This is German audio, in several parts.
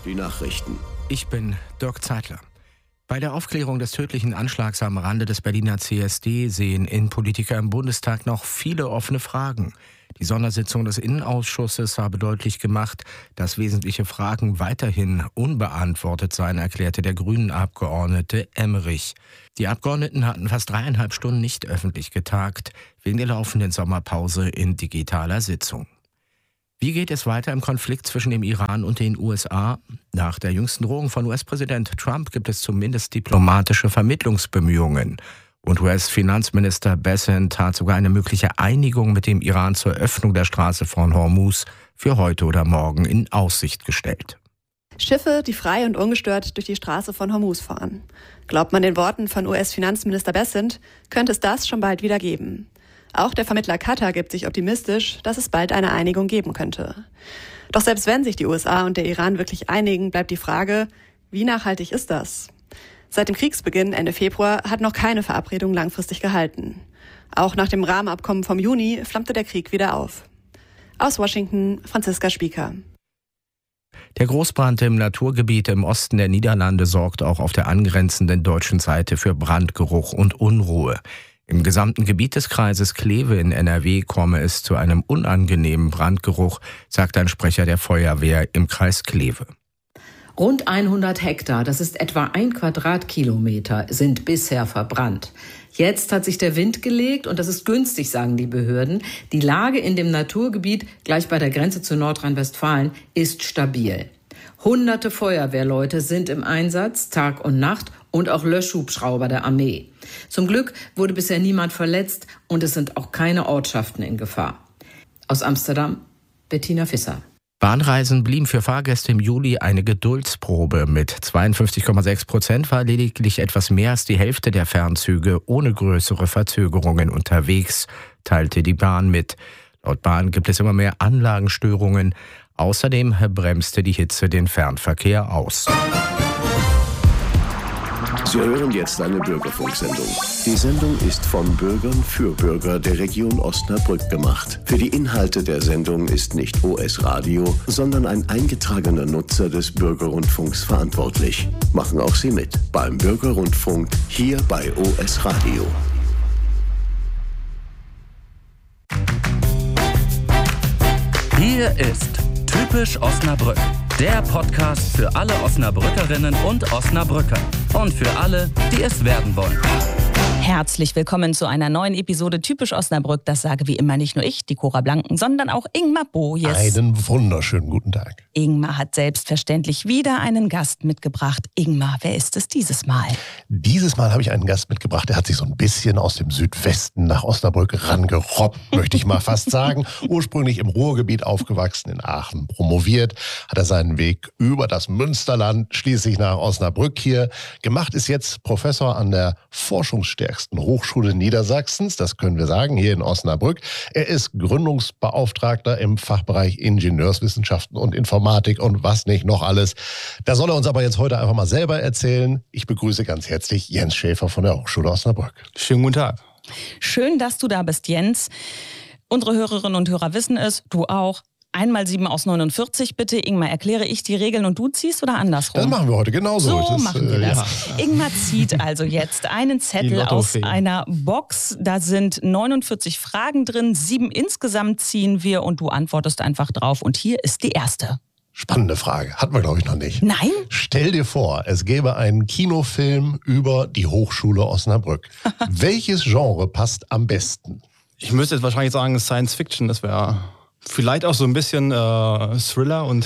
Die Nachrichten. Ich bin Dirk Zeitler. Bei der Aufklärung des tödlichen Anschlags am Rande des Berliner CSD sehen Innenpolitiker im Bundestag noch viele offene Fragen. Die Sondersitzung des Innenausschusses habe deutlich gemacht, dass wesentliche Fragen weiterhin unbeantwortet seien, erklärte der Grünen-Abgeordnete Emmerich. Die Abgeordneten hatten fast 3,5 Stunden nicht öffentlich getagt, wegen der laufenden Sommerpause in digitaler Sitzung. Wie geht es weiter im Konflikt zwischen dem Iran und den USA? Nach der jüngsten Drohung von US-Präsident Trump gibt es zumindest diplomatische Vermittlungsbemühungen. Und US-Finanzminister Bessent hat sogar eine mögliche Einigung mit dem Iran zur Öffnung der Straße von Hormuz für heute oder morgen in Aussicht gestellt. Schiffe, die frei und ungestört durch die Straße von Hormuz fahren. Glaubt man den Worten von US-Finanzminister Bessent, könnte es das schon bald wieder geben. Auch der Vermittler Katar gibt sich optimistisch, dass es bald eine Einigung geben könnte. Doch selbst wenn sich die USA und der Iran wirklich einigen, bleibt die Frage, wie nachhaltig ist das? Seit dem Kriegsbeginn Ende Februar hat noch keine Verabredung langfristig gehalten. Auch nach dem Rahmenabkommen vom Juni flammte der Krieg wieder auf. Aus Washington, Franziska Spieker. Der Großbrand im Naturgebiet im Osten der Niederlande sorgt auch auf der angrenzenden deutschen Seite für Brandgeruch und Unruhe. Im gesamten Gebiet des Kreises Kleve in NRW komme es zu einem unangenehmen Brandgeruch, sagt ein Sprecher der Feuerwehr im Kreis Kleve. Rund 100 Hektar, das ist etwa 1 Quadratkilometer, sind bisher verbrannt. Jetzt hat sich der Wind gelegt und das ist günstig, sagen die Behörden. Die Lage in dem Naturgebiet, gleich bei der Grenze zu Nordrhein-Westfalen, ist stabil. Hunderte Feuerwehrleute sind im Einsatz, Tag und Nacht, und auch Löschhubschrauber der Armee. Zum Glück wurde bisher niemand verletzt und es sind auch keine Ortschaften in Gefahr. Aus Amsterdam, Bettina Visser. Bahnreisen blieben für Fahrgäste im Juli eine Geduldsprobe. Mit 52,6% war lediglich etwas mehr als die Hälfte der Fernzüge ohne größere Verzögerungen unterwegs, teilte die Bahn mit. Laut Bahn gibt es immer mehr Anlagenstörungen. Außerdem bremste die Hitze den Fernverkehr aus. Sie hören jetzt eine Bürgerfunksendung. Die Sendung ist von Bürgern für Bürger der Region Osnabrück gemacht. Für die Inhalte der Sendung ist nicht OS Radio, sondern ein eingetragener Nutzer des Bürgerrundfunks verantwortlich. Machen auch Sie mit beim Bürgerrundfunk hier bei OS Radio. Hier ist Typisch Osnabrück, der Podcast für alle Osnabrückerinnen und Osnabrücker und für alle, die es werden wollen. Herzlich willkommen zu einer neuen Episode Typisch Osnabrück. Das sage wie immer nicht nur ich, die Cora Blanken, sondern auch Ingmar Bojes. Einen wunderschönen guten Tag. Ingmar hat selbstverständlich wieder einen Gast mitgebracht. Ingmar, wer ist es dieses Mal? Dieses Mal habe ich einen Gast mitgebracht, der hat sich so ein bisschen aus dem Südwesten nach Osnabrück rangerobbt, möchte ich mal fast sagen. Ursprünglich im Ruhrgebiet aufgewachsen, in Aachen promoviert, hat er seinen Weg über das Münsterland, schließlich nach Osnabrück hier gemacht, ist jetzt Professor an der forschungsstärksten Hochschule Niedersachsens, das können wir sagen, hier in Osnabrück. Er ist Gründungsbeauftragter im Fachbereich Ingenieurswissenschaften und Informatik und was nicht noch alles. Da soll er uns aber jetzt heute einfach mal selber erzählen. Ich begrüße ganz herzlich Jens Schäfer von der Hochschule Osnabrück. Schönen guten Tag. Schön, dass du da bist, Jens. Unsere Hörerinnen und Hörer wissen es, du auch. 1x7 aus 49, bitte. Ingmar, erkläre ich die Regeln und du ziehst oder andersrum? Das machen wir heute genauso. So machen wir das. Ja. Ingmar zieht also jetzt einen Zettel aus einer Box. Da sind 49 Fragen drin, 7 insgesamt ziehen wir und du antwortest einfach drauf. Und hier ist die erste. Spannende Frage. Hatten wir, glaube ich, noch nicht. Nein? Stell dir vor, es gäbe einen Kinofilm über die Hochschule Osnabrück. Welches Genre passt am besten? Ich müsste jetzt wahrscheinlich sagen Science Fiction. Das wäre vielleicht auch so ein bisschen Thriller und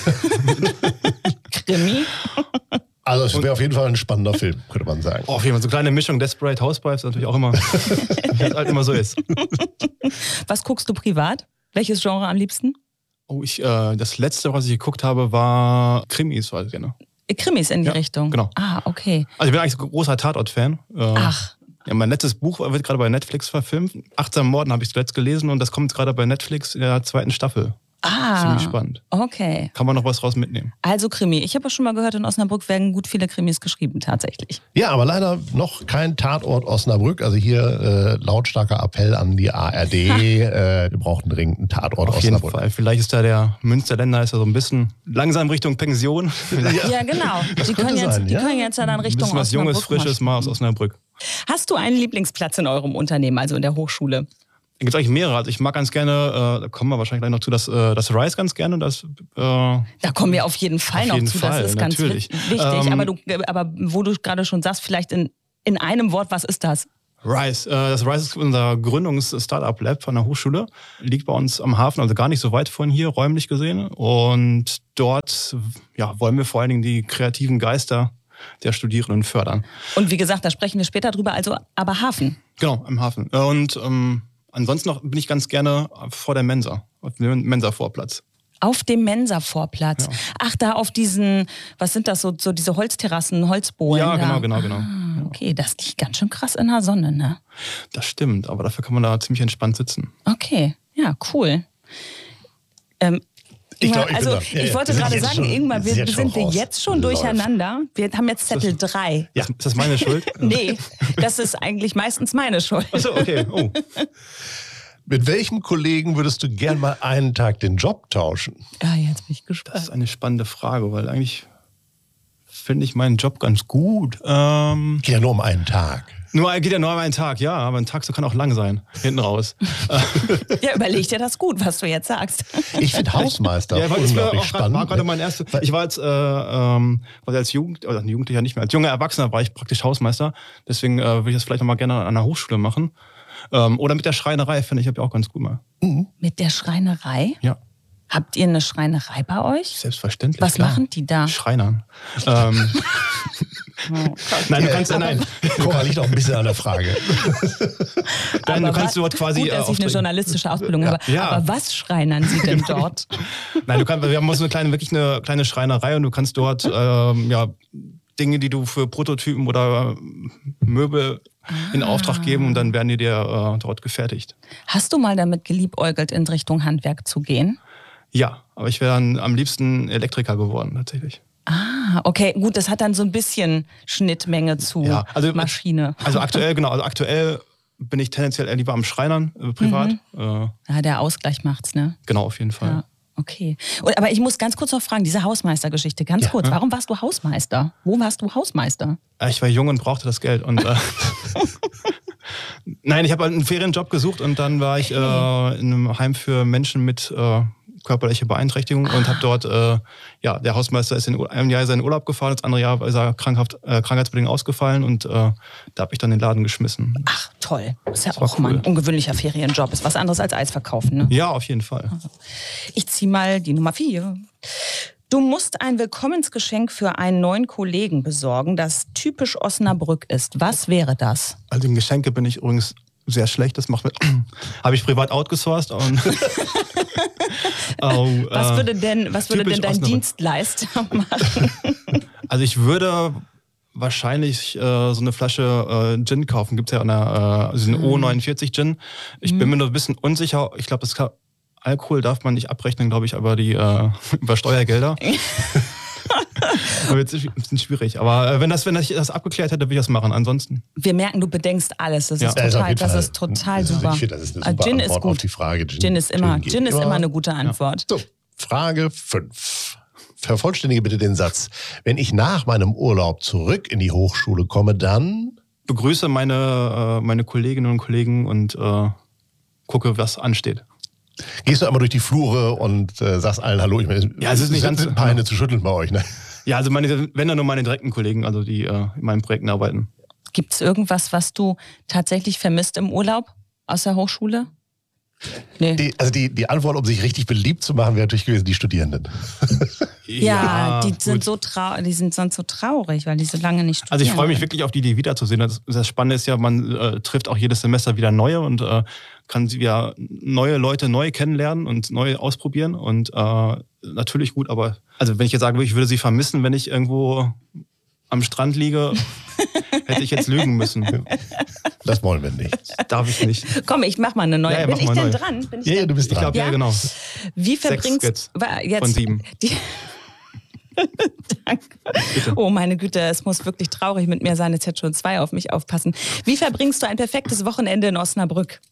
Krimi. Also es wäre auf jeden Fall ein spannender Film, könnte man sagen. Auf jeden Fall so eine kleine Mischung Desperate Housewives natürlich auch immer, wie es halt immer so ist. Was guckst du privat? Welches Genre am liebsten? Oh, das letzte, was ich geguckt habe, war Krimis, weiß ich gerne. Krimis in die Richtung? Genau. Ah, okay. Also ich bin eigentlich so ein großer Tatort-Fan. Ach. Ja, mein letztes Buch wird gerade bei Netflix verfilmt. 18 Morden habe ich zuletzt gelesen und das kommt gerade bei Netflix in der 2. Staffel. Ziemlich spannend. Okay. Kann man noch was raus mitnehmen. Also Krimi. Ich habe ja schon mal gehört, in Osnabrück werden gut viele Krimis geschrieben, tatsächlich. Ja, aber leider noch kein Tatort Osnabrück. Also hier lautstarker Appell an die ARD. Wir brauchen dringend einen Tatort Auf Osnabrück. Jeden Fall. Vielleicht ist da der Münsterländer ist ja so ein bisschen langsam Richtung Pension. Ja, genau. Die können jetzt ja dann Richtung Osnabrück. Was Junges, Frisches mal aus Osnabrück. Hast du einen Lieblingsplatz in eurem Unternehmen, also in der Hochschule? Da gibt es eigentlich mehrere. Also ich mag ganz gerne, da kommen wir wahrscheinlich gleich noch zu, das Rice ganz gerne. Da kommen wir auf jeden Fall noch zu, das ist ganz wichtig. Aber wo du gerade schon sagst, vielleicht in einem Wort, was ist das? Rice. Das Rice ist unser Gründungs-Startup-Lab von der Hochschule. Liegt bei uns am Hafen, also gar nicht so weit von hier, räumlich gesehen. Und dort wollen wir vor allen Dingen die kreativen Geister der Studierenden fördern. Und wie gesagt, da sprechen wir später drüber, also aber Hafen. Genau, im Hafen. Und ansonsten noch bin ich ganz gerne vor der Mensa, auf dem Mensa-Vorplatz. Auf dem Mensa-Vorplatz? Ja. Ach, da auf diesen, was sind das, so diese Holzterrassen, Holzbohlen? Ja, genau. Okay, das liegt ganz schön krass in der Sonne, ne? Das stimmt, aber dafür kann man da ziemlich entspannt sitzen. Okay, ja, cool. Ich wollte gerade sagen, Ingmar, sind wir jetzt schon durcheinander? Wir haben jetzt Zettel 3. Ja, ist das meine Schuld? Nee, das ist eigentlich meistens meine Schuld. Ach so, okay. Oh. Mit welchem Kollegen würdest du gern mal einen Tag den Job tauschen? Ja, jetzt bin ich gespannt. Das ist eine spannende Frage, weil eigentlich finde ich meinen Job ganz gut. Geht ja nur um einen Tag. Geht ja nur um einen Tag, ja, aber ein Tag so kann auch lang sein, hinten raus. Ja, überleg dir das gut, was du jetzt sagst. Ich finde Hausmeister unglaublich spannend. Ich war als Jugendlicher nicht mehr, als junger Erwachsener war ich praktisch Hausmeister. Deswegen würde ich das vielleicht noch mal gerne an der Hochschule machen. Oder mit der Schreinerei, finde ich auch ganz gut mal. Mit der Schreinerei? Ja. Habt ihr eine Schreinerei bei euch? Selbstverständlich. Was machen die da? Schreinern. Nein, du kannst nein. Cora liegt auch ein bisschen an der Frage. Nein, du kannst dort quasi. Gut, dass ich eine journalistische Ausbildung habe. Ja. Aber was schreinern Sie denn dort? Nein, wir haben so eine kleine Schreinerei und du kannst dort Dinge, die du für Prototypen oder Möbel in Auftrag geben und dann werden die dir dort gefertigt. Hast du mal damit geliebäugelt, in Richtung Handwerk zu gehen? Ja, aber ich wäre dann am liebsten Elektriker geworden, tatsächlich. Ah, okay, gut, das hat dann so ein bisschen Schnittmenge zu Maschine. Also aktuell bin ich tendenziell eher lieber am Schreinern, privat. Ja, der Ausgleich macht's, ne? Genau, auf jeden Fall. Ja. Okay. Aber ich muss ganz kurz noch fragen, diese Hausmeistergeschichte, ganz kurz. Warum warst du Hausmeister? Wo warst du Hausmeister? Ich war jung und brauchte das Geld. Und, nein, ich habe einen Ferienjob gesucht und dann war ich in einem Heim für Menschen mit körperliche Beeinträchtigung und habe dort, der Hausmeister ist in einem Jahr seinen Urlaub gefahren, das andere Jahr ist er krankheitsbedingt ausgefallen und da habe ich dann den Laden geschmissen. Ach, toll. Das ist ja auch mal ein ungewöhnlicher Ferienjob. Ist was anderes als Eis verkaufen, ne? Ja, auf jeden Fall. Ich ziehe mal die Nummer 4. Du musst ein Willkommensgeschenk für einen neuen Kollegen besorgen, das typisch Osnabrück ist. Was wäre das? Also in Geschenke bin ich übrigens sehr schlecht. Das habe ich privat outgesourced. Und was würde denn dein Dienstleister machen? Also ich würde wahrscheinlich so eine Flasche Gin kaufen. Gibt es ja einen O49 Gin. Ich bin mir nur ein bisschen unsicher. Ich glaube, Alkohol darf man nicht abrechnen, glaube ich, aber über Steuergelder. Aber jetzt ist es ein bisschen schwierig. Aber wenn ich das abgeklärt hätte, würde ich das machen. Ansonsten. Wir merken, du bedenkst alles. Das ist total super. Ich finde, das ist eine super Gin Antwort ist gut. auf die Frage. Gin ist immer eine gute Antwort. Ja. So, Frage 5. Vervollständige bitte den Satz. Wenn ich nach meinem Urlaub zurück in die Hochschule komme, dann begrüße meine Kolleginnen und Kollegen und gucke, was ansteht. Gehst du einmal durch die Flure und sagst allen Hallo? Es ist nicht ganz ein paar Hände zu schütteln bei euch, ne? Ja, also wenn dann nur meine direkten Kollegen, also die in meinen Projekten arbeiten. Gibt es irgendwas, was du tatsächlich vermisst im Urlaub aus der Hochschule? Nee. Die Antwort, um sich richtig beliebt zu machen, wäre natürlich gewesen, die Studierenden. Die sind so traurig, weil die so lange nicht studieren. Also ich freue mich wirklich auf die wiederzusehen. Das Spannende ist ja, man trifft auch jedes Semester wieder neue und kann wieder neue Leute neu kennenlernen und neu ausprobieren. Und natürlich gut, aber also wenn ich jetzt sage, ich würde sie vermissen, wenn ich irgendwo am Strand liege, hätte ich jetzt lügen müssen. Das wollen wir nicht. Darf ich nicht. Komm, ich mach mal eine neue. Bin ich denn dran? Ja, du bist dran. Ich glaube, ja, genau. Wie verbringst 6 jetzt von 7. Danke. Bitte. Oh meine Güte, es muss wirklich traurig mit mir sein. Jetzt hätte schon 2 auf mich aufpassen. Wie verbringst du ein perfektes Wochenende in Osnabrück?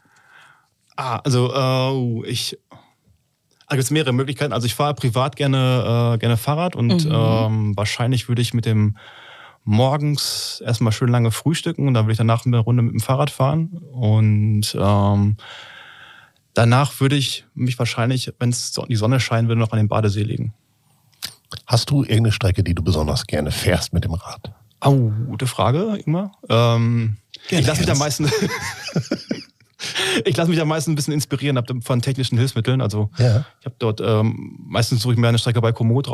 Also gibt es mehrere Möglichkeiten. Also ich fahre privat gerne Fahrrad und wahrscheinlich würde ich mit dem morgens erstmal schön lange frühstücken und dann würde ich danach eine Runde mit dem Fahrrad fahren und danach würde ich mich wahrscheinlich, wenn die Sonne scheinen würde, noch an den Badesee legen. Hast du irgendeine Strecke, die du besonders gerne fährst mit dem Rad? Gute Frage, Ingmar. Ich lasse mich am meisten ein bisschen inspirieren von technischen Hilfsmitteln. Also ich habe dort, meistens suche ich mir eine Strecke bei Komoot